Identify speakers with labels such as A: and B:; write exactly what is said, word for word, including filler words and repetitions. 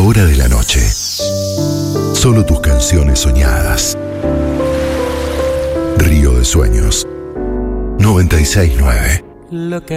A: hora de la noche. Solo tus canciones soñadas. Río de Sueños. noventa y seis nueve.